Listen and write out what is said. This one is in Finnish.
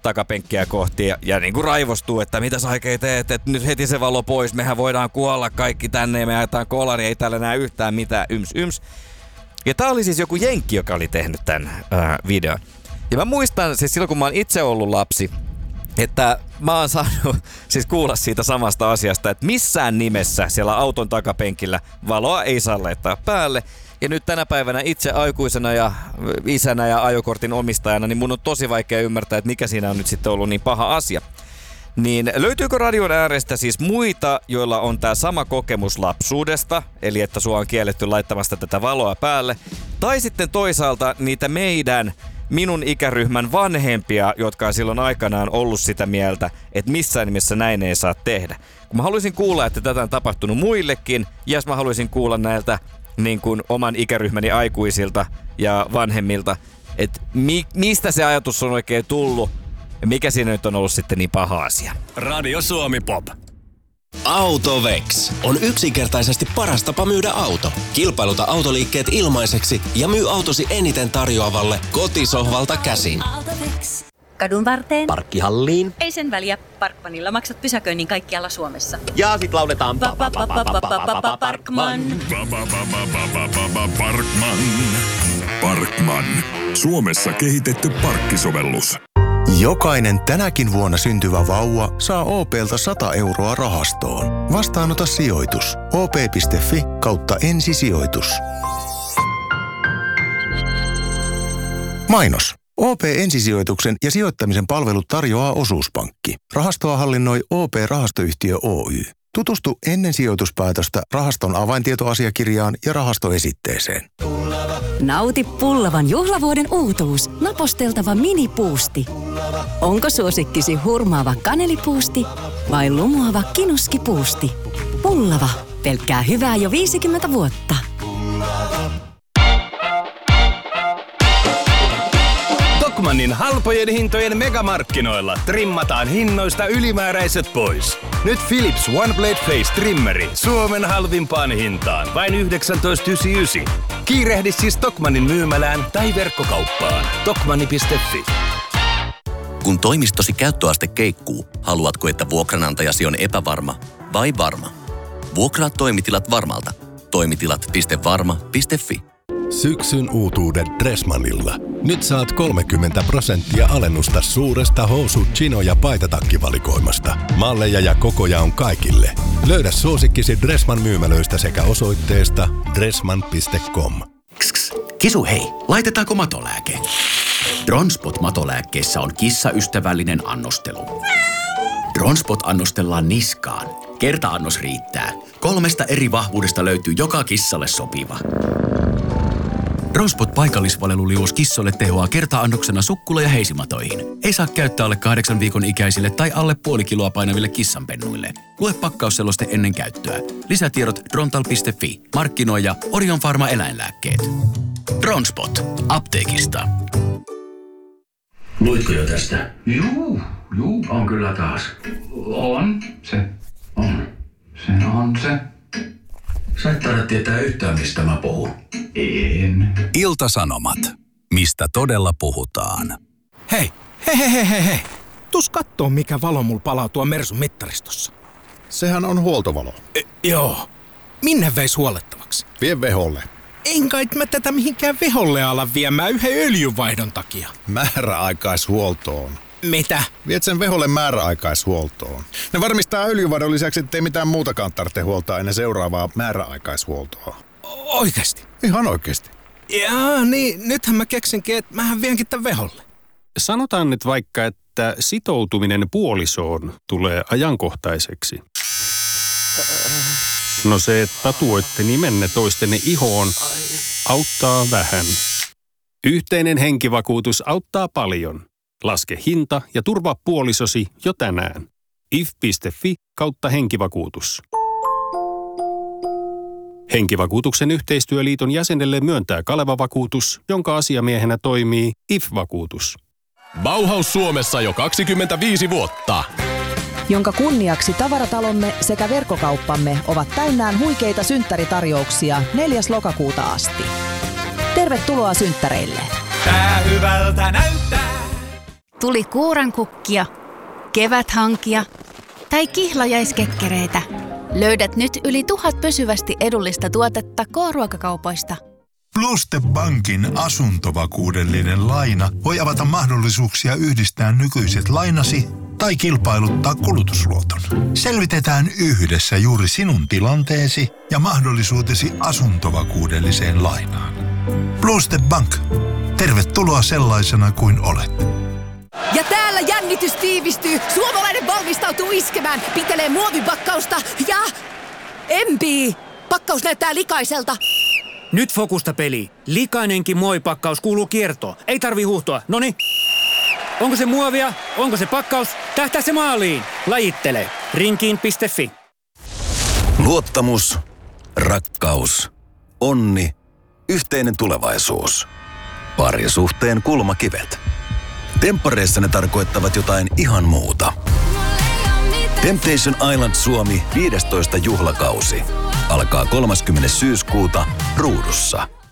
takapenkkiä kohti ja niin kuin raivostuu, että mitä sä oikein teet, että nyt heti se valo pois, mehän voidaan kuolla kaikki tänne ja me ajetaan kolari, ei täällä näe yhtään mitään, yms. Ja tää oli siis joku jenkki, joka oli tehnyt tän videon. Ja mä muistan siis silloin, kun mä oon itse ollut lapsi, että mä oon saanut siis kuulla siitä samasta asiasta, että missään nimessä siellä auton takapenkillä valoa ei saa laittaa päälle. Ja nyt tänä päivänä itse aikuisena ja isänä ja ajokortin omistajana, niin mun on tosi vaikea ymmärtää, että mikä siinä on nyt sitten ollut niin paha asia. Niin löytyykö radion äärestä siis muita, joilla on tää sama kokemus lapsuudesta, eli että sua on kielletty laittamasta tätä valoa päälle, tai sitten toisaalta niitä minun ikäryhmän vanhempia, jotka on silloin aikanaan ollut sitä mieltä, että missään nimessä näin ei saa tehdä. Kun mä haluaisin kuulla, että tätä on tapahtunut muillekin, ja mä haluaisin kuulla näiltä niin kuin oman ikäryhmäni aikuisilta ja vanhemmilta, että mistä se ajatus on oikein tullut, ja mikä siinä nyt on ollut sitten niin paha asia. Radio Suomi Pop. AutoVex on yksinkertaisesti paras tapa myydä auto. Kilpailuta autoliikkeet ilmaiseksi ja myy autosi eniten tarjoavalle kotisohvalta käsin. AutoVex. Kadun varteen. Parkkihalliin. Ei sen väliä. Parkmanilla maksat pysäköinnin kaikkialla Suomessa. Ja sit lauletaan Parkman. Parkman. Suomessa kehitetty parkkisovellus. Jokainen tänäkin vuonna syntyvä vauva saa OP:lta 100 € rahastoon. Vastaanota sijoitus. op.fi/ensisijoitus. Mainos. OP-ensisijoituksen ja sijoittamisen palvelut tarjoaa Osuuspankki. Rahastoa hallinnoi OP-rahastoyhtiö Oy. Tutustu ennen sijoituspäätöstä rahaston avaintietoasiakirjaan ja rahastoesitteeseen. Nauti Pullavan juhlavuoden uutuus, naposteltava minipuusti. Onko suosikkisi hurmaava kanelipuusti vai lumoava kinuskipuusti? Pullava, pelkkää hyvää jo 50 vuotta. Tokmannin halpojen hintojen megamarkkinoilla trimmataan hinnoista ylimääräiset pois. Nyt Philips One Blade Face Trimmeri Suomen halvimpaan hintaan, vain 19,99. Kiirehdi siis Tokmannin myymälään tai verkkokauppaan. Tokmanni.fi. Kun toimistosi käyttöaste keikkuu, haluatko, että vuokranantajasi on epävarma vai varma? Vuokraa toimitilat varmalta. Toimitilat.varma.fi. Syksyn uutuudet Dressmannilla. Nyt saat 30% alennusta suuresta housu-, chino- ja paitatakkivalikoimasta. Malleja ja kokoja on kaikille. Löydä suosikkisi Dressmann myymälöistä sekä osoitteesta dressmann.com. Kisu hei, laitetaanko matolääke? Dronspot-matolääkkeessä on kissaystävällinen annostelu. Dronspot annostellaan niskaan. Kerta-annos riittää. 3 eri vahvuudesta löytyy joka kissalle sopiva. Dronspot paikallisvaleluliuos kissoille tehoaa kerta-annoksena sukkula- ja heisimatoihin. Ei saa käyttää alle 8 viikon ikäisille tai alle puoli kiloa painaville kissanpennuille. Lue pakkausseloste ennen käyttöä. Lisätiedot drontal.fi. Markkinoija Orion Pharma eläinlääkkeet. Dronspot. Apteekista. Luitko jo tästä? Juu, on kyllä taas. On. Se. Sä et taida tietää yhtään, mistä mä puhun. En. Ilta-Sanomat. Mistä todella puhutaan. Hei. Tuus kattoo, mikä valo mulla palaa tuo Mersun mittaristossa. Sehän on huoltovalo. Joo. Minne veis huollettavaksi? Vie veholle. En kai mä tätä mihinkään veholle ala viemään yhden öljynvaihdon takia. Määräaikaishuoltoon. Mitä? Viet sen veholle määräaikaishuoltoon. Ne varmistaa öljyvaihdon lisäksi, ettei mitään muutakaan tarvitse huoltaa ennen seuraavaa määräaikaishuoltoa. Oikeesti? Ihan oikeesti. Jaa, niin nythän mä keksinkin, että mähän vienkin tän veholle. Sanotaan nyt vaikka, että sitoutuminen puolisoon tulee ajankohtaiseksi. No se, että tatuoitte nimenne toistenne ihoon, auttaa vähän. Yhteinen henkivakuutus auttaa paljon. Laske hinta ja turvaa puolisosi jo tänään. if.fi/henkivakuutus. Henkivakuutuksen yhteistyöliiton jäsenelle myöntää Kaleva-vakuutus, jonka asiamiehenä toimii IF-vakuutus. Bauhaus Suomessa jo 25 vuotta. Jonka kunniaksi tavaratalomme sekä verkkokauppamme ovat täynnään huikeita synttäritarjouksia 4. lokakuuta asti. Tervetuloa synttäreille! Tää hyvältä näyttää. Tuli kuurankukkia, keväthankia tai kihlajaiskekkereitä. Löydät nyt yli 1000 pysyvästi edullista tuotetta K-ruokakaupoista. Pluste Bankin asuntovakuudellinen laina voi avata mahdollisuuksia yhdistää nykyiset lainasi tai kilpailuttaa kulutusluoton. Selvitetään yhdessä juuri sinun tilanteesi ja mahdollisuutesi asuntovakuudelliseen lainaan. Pluste Bank. Tervetuloa sellaisena kuin olet. Ja täällä jännitys tiivistyy. Suomalainen valmistautuu iskemään. Pitelee muovipakkausta ja empii. Pakkaus näyttää likaiselta. Nyt fokusta peli. Likainenkin muovipakkaus kuuluu kiertoon. Ei tarvi huuhtoa. Noniin. Onko se muovia? Onko se pakkaus? Tähtää se maaliin. Lajittele. Rinkiin.fi. Luottamus, rakkaus, onni, yhteinen tulevaisuus. Parisuhteen kulmakivet. Temppareissa ne tarkoittavat jotain ihan muuta. Temptation Island Suomi 15. juhlakausi alkaa 30. syyskuuta Ruudussa.